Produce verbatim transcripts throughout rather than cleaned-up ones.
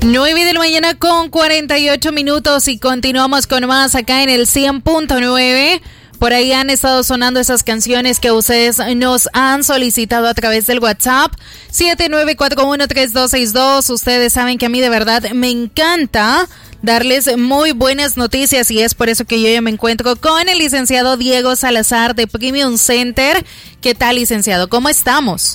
nueve de la mañana con cuarenta y ocho minutos y continuamos con más acá en el cien punto nueve. Por ahí han estado sonando esas canciones que ustedes nos han solicitado a través del WhatsApp siete nueve cuatro uno tres dos seis dos. Ustedes saben que a mí de verdad me encanta darles muy buenas noticias y es por eso que yo ya me encuentro con el licenciado Diego Salazar de Premium Center. ¿Qué tal, licenciado? ¿Cómo estamos?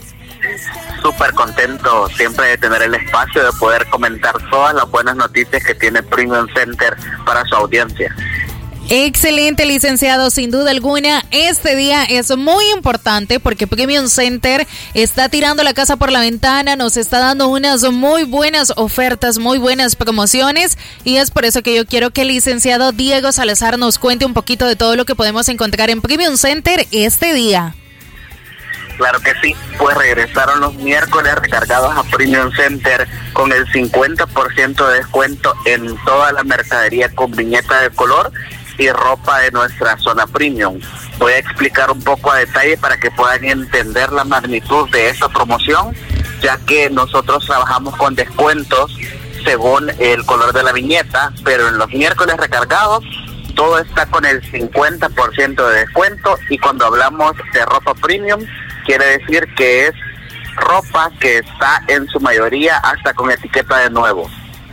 Súper contento siempre de tener el espacio de poder comentar todas las buenas noticias que tiene Premium Center para su audiencia. Excelente, licenciado, sin duda alguna. Este día es muy importante porque Premium Center está tirando la casa por la ventana, nos está dando unas muy buenas ofertas, muy buenas promociones y es por eso que yo quiero que el licenciado Diego Salazar nos cuente un poquito de todo lo que podemos encontrar en Premium Center este día. Claro que sí, pues regresaron los miércoles recargados a Premium Center con el cincuenta por ciento de descuento en toda la mercadería con viñeta de color y ropa de nuestra zona premium. Voy a explicar un poco a detalle para que puedan entender la magnitud de esta promoción, ya que nosotros trabajamos con descuentos según el color de la viñeta, pero en los miércoles recargados todo está con el cincuenta por ciento de descuento y cuando hablamos de ropa premium quiere decir que es ropa que está en su mayoría hasta con etiqueta de nuevo.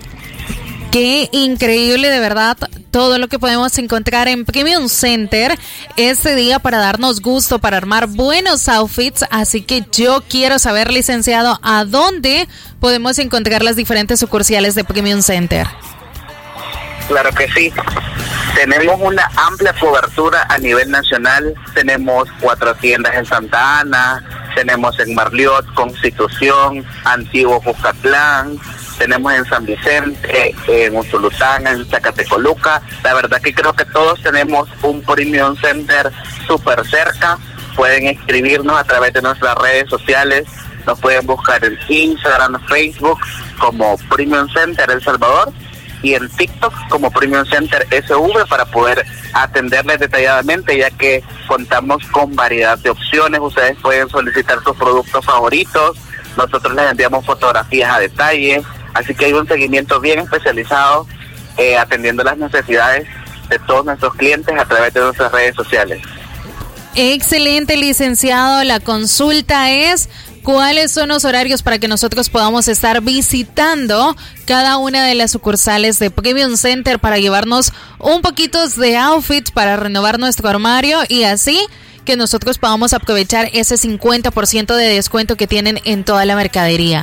Qué increíble, de verdad, todo lo que podemos encontrar en Premium Center este día para darnos gusto, para armar buenos outfits. Así que yo quiero saber, licenciado, ¿a dónde podemos encontrar las diferentes sucursales de Premium Center? Claro que sí. Tenemos una amplia cobertura a nivel nacional. Tenemos cuatro tiendas en Santa Ana, tenemos en Marliot, Constitución, Antiguo Cuscatlán, tenemos en San Vicente, en Usulután, en Zacatecoluca. La verdad que creo que todos tenemos un Premium Center súper cerca. Pueden escribirnos a través de nuestras redes sociales. Nos pueden buscar en Instagram, Facebook como Premium Center El Salvador y en TikTok como Premium Center S V para poder atenderles detalladamente, ya que contamos con variedad de opciones. Ustedes pueden solicitar sus productos favoritos, nosotros les enviamos fotografías a detalle, así que hay un seguimiento bien especializado eh, atendiendo las necesidades de todos nuestros clientes a través de nuestras redes sociales. Excelente, licenciado. La consulta es: ¿cuáles son los horarios para que nosotros podamos estar visitando cada una de las sucursales de Premium Center para llevarnos un poquito de outfits para renovar nuestro armario y así que nosotros podamos aprovechar ese cincuenta por ciento de descuento que tienen en toda la mercadería?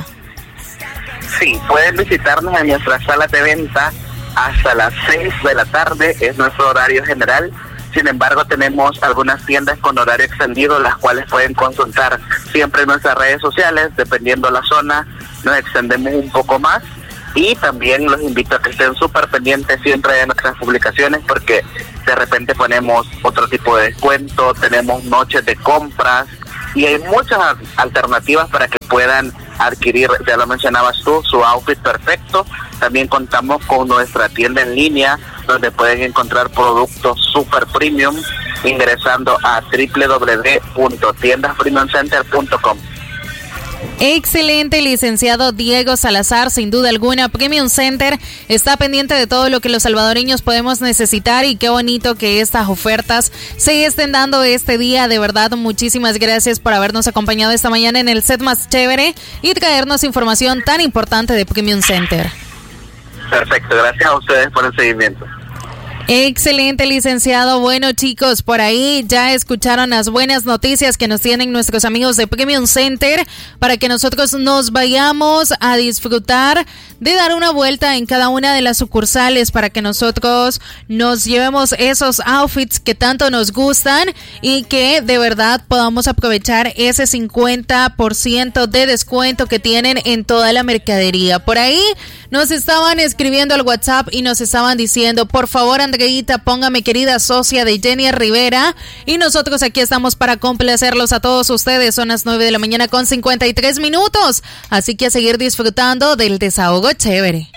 Sí, pueden visitarnos en nuestras salas de venta hasta las seis de la tarde, es nuestro horario general. Sin embargo, tenemos algunas tiendas con horario extendido, las cuales pueden consultar siempre en nuestras redes sociales. Dependiendo la zona, nos extendemos un poco más. Y también los invito a que estén súper pendientes siempre de nuestras publicaciones, porque de repente ponemos otro tipo de descuento, tenemos noches de compras y hay muchas alternativas para que puedan adquirir, ya lo mencionabas tú, su outfit perfecto. También contamos con nuestra tienda en línea, donde pueden encontrar productos super premium ingresando a doble u doble u doble u punto tiendas premium center punto com. Excelente, licenciado Diego Salazar, sin duda alguna. Premium Center está pendiente de todo lo que los salvadoreños podemos necesitar y qué bonito que estas ofertas se estén dando este día. De verdad, muchísimas gracias por habernos acompañado esta mañana en el set más chévere y traernos información tan importante de Premium Center. Perfecto, gracias a ustedes por el seguimiento. Excelente, licenciado. Bueno, chicos, por ahí ya escucharon las buenas noticias que nos tienen nuestros amigos de Premium Center para que nosotros nos vayamos a disfrutar de dar una vuelta en cada una de las sucursales para que nosotros nos llevemos esos outfits que tanto nos gustan y que de verdad podamos aprovechar ese cincuenta por ciento de descuento que tienen en toda la mercadería. Por ahí nos estaban escribiendo al WhatsApp y nos estaban diciendo: por favor, Andreita, póngame querida socia de Jenny Rivera, y nosotros aquí estamos para complacerlos a todos ustedes. Son las nueve de la mañana con cincuenta y tres minutos, así que a seguir disfrutando del desahogo chévere.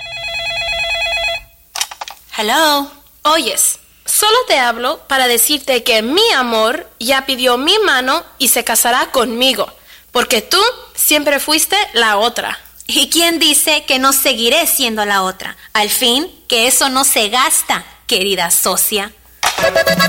Hello. Oyes, solo te hablo para decirte que mi amor ya pidió mi mano y se casará conmigo, porque tú siempre fuiste la otra. ¿Y quién dice que no seguiré siendo la otra? Al fin, que eso no se gasta, querida socia.